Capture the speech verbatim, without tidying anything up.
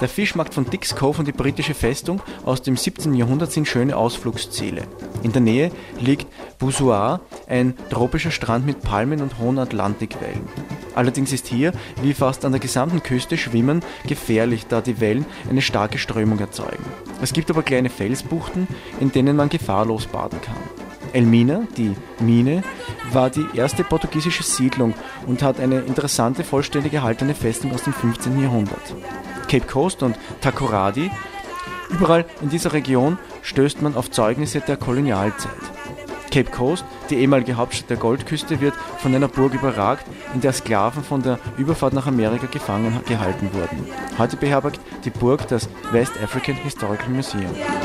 Der Fischmarkt von Dix Cove und die britische Festung aus dem siebzehnten Jahrhundert sind schöne Ausflugsziele. In der Nähe liegt Busoir, ein tropischer Strand mit Palmen und hohen Atlantikwellen. Allerdings ist hier, wie fast an der gesamten Küste, Schwimmen gefährlich, da die Wellen eine starke Strömung erzeugen. Es gibt aber kleine Felsbuchten, in denen man gefahrlos baden kann. Elmina, die Mine, war die erste portugiesische Siedlung und hat eine interessante, vollständig erhaltene Festung aus dem fünfzehnten Jahrhundert. Cape Coast und Takoradi, überall in dieser Region stößt man auf Zeugnisse der Kolonialzeit. Cape Coast, die ehemalige Hauptstadt der Goldküste, wird von einer Burg überragt, in der Sklaven von der Überfahrt nach Amerika gefangen gehalten wurden. Heute beherbergt die Burg das West African Historical Museum.